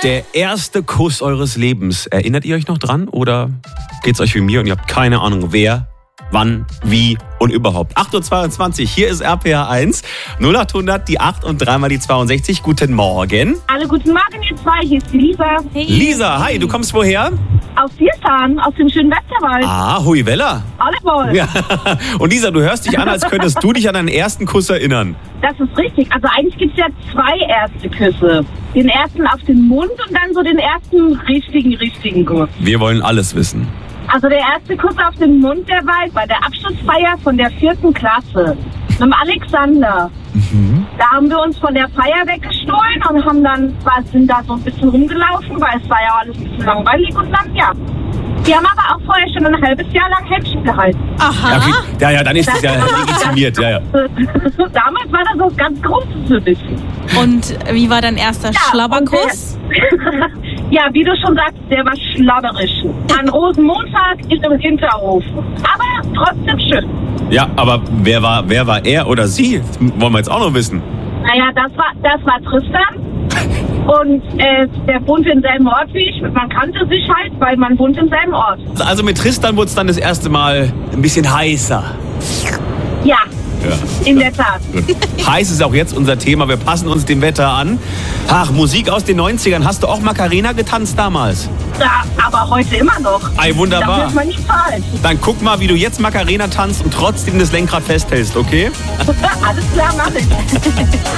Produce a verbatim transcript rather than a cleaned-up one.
Der erste Kuss eures Lebens. Erinnert ihr euch noch dran? Oder geht's euch wie mir und ihr habt keine Ahnung, wer, wann, wie und überhaupt? acht Uhr zweiundzwanzig, hier ist R P H eins. null acht hundert, die acht und dreimal die zweiundsechzig. Guten Morgen. Hallo, guten Morgen, ihr zwei. Hier ist die Lisa. Hey. Lisa, hi, du kommst woher? Aus Vierfahren, aus dem schönen Westerwald. Ah, hui Wella. Alle wohl. Ja. Und Lisa, du hörst dich an, als könntest du dich an deinen ersten Kuss erinnern. Das ist richtig. Also eigentlich gibt es ja zwei erste Küsse. Den ersten auf den Mund und dann so den ersten richtigen, richtigen Kuss. Wir wollen alles wissen. Also der erste Kuss auf den Mund, der war bei der Abschlussfeier von der vierten Klasse. Mit dem Alexander. Mhm. Da haben wir uns von der Feier weggestohlen und haben dann, sind da so ein bisschen rumgelaufen, weil es war ja alles ein bisschen langweilig und dann, ja. Die haben aber auch vorher schon ein halbes Jahr lang Händchen gehalten. Aha. Ja, okay. ja, ja, dann ist es ja legitimiert. Ja, ja. Damals war das was ganz Großes für dich. Und wie war dein erster Ja, Schlabberkuss? und der- Ja, wie du schon sagst, der war schlabberisch. An Rosenmontag ist im Hinterhof. Aber trotzdem schön. Ja, aber wer war, wer war er oder sie? Das wollen wir jetzt auch noch wissen. Naja, das war, das war Tristan. Und äh, der wohnt im selben Ort wie ich. Man kannte sich halt, weil man wohnt im selben Ort. Also mit Tristan wurde es dann das erste Mal ein bisschen heißer. Ja, Ja. in der Tat. Heiß ist auch jetzt unser Thema. Wir passen uns dem Wetter an. Ach, Musik aus den neunzigern. Hast du auch Macarena getanzt damals? Ja, aber heute immer noch. Ei, Da wunderbar. wird man nicht falsch. Dann guck mal, wie du jetzt Macarena tanzt und trotzdem das Lenkrad festhältst, okay? Alles klar, mach ich.